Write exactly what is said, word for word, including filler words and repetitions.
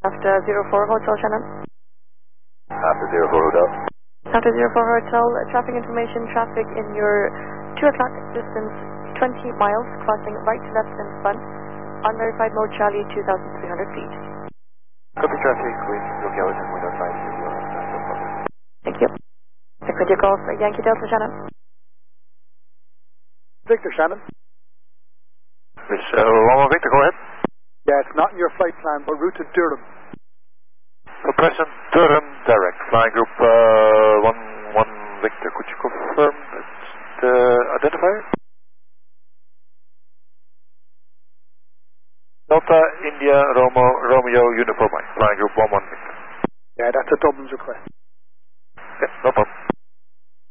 After zero four Hotel Shannon. After zero four Hotel. After zero four Hotel, uh, traffic information, traffic in your two o'clock distance, twenty miles, crossing right, left, and front, unverified mode Charlie, two thousand three hundred feet. Copy traffic with lookout and we notify you. Uh, no problem. Thank you. Check with your call for Yankee Delta Shannon. Victor Shannon. Miss uh, Lama Victor, go ahead. Yeah, it's not in your flight plan, but route to Durham. For present, Durham direct. Flying group uh, one one Victor. Could you confirm the identifier? Delta India Romo Romeo Uniform Mike. Flying group one one Victor. Yeah, that's a Dublin's request. Yeah, no problem.